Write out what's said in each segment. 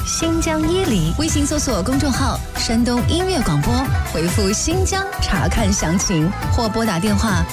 新疆伊犁。微信搜索公众号山东音乐广播，回复新疆查看详情，或拨打电话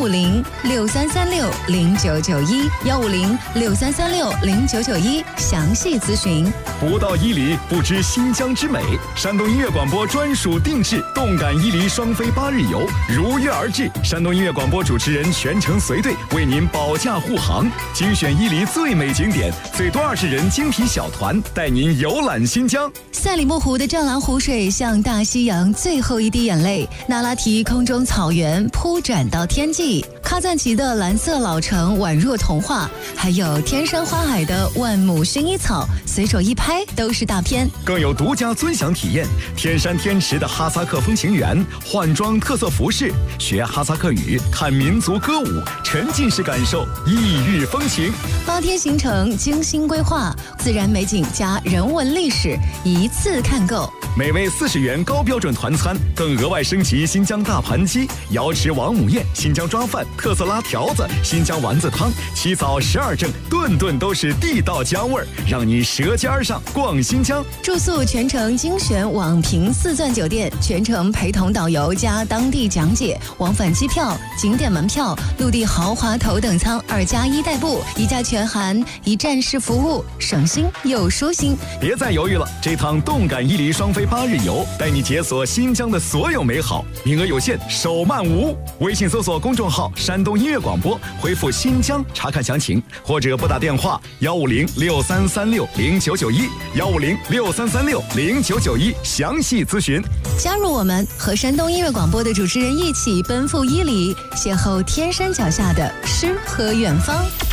15063360991，15063360991，详细咨询。 不到伊犁不知新疆之美，山东音乐广播专属定制动感伊犁双飞8日游如约而至，山东音乐广播主持人全程随队为您保驾护航，精选伊犁最美景点，最多20人精品小团带您游览新疆。 赛里木湖的湛蓝湖水像大西洋最后一滴眼泪，那拉提空中草原铺展到天际，喀赞其的蓝色老城宛若童话，还有天山花海的万亩薰衣草，随手一拍都是大片。 更有独家尊享体验，天山天池的哈萨克风情园，换装特色服饰，学哈萨克语，看民族歌舞，沉浸式感受异域风情。 8天行程精心规划，自然美景加人文历史，一次看够。 每位40元高标准团餐，更额外升级新疆大盘鸡、瑶池王母宴、新疆抓饭、特色拉条子、新疆丸子汤，起早12正，顿顿都是地道姜味儿，让你舌尖上逛新疆。 住宿全程精选网评4钻酒店，全程陪同导游加当地讲解，往返机票、景点门票、陆地豪华头等舱2+1代步，1价全含一站式服务，省心又舒心。 别再犹豫了，这趟动感伊犁双飞8日游，带你解锁新疆的所有美好，名额有限，手慢无。微信搜索公众号山东音乐广播，回复新疆查看详情，或者拨打电话15063360991，15063360991，详细咨询。 加入我们，和山东音乐广播的主持人一起奔赴伊犁，邂逅天山脚下的诗和远方。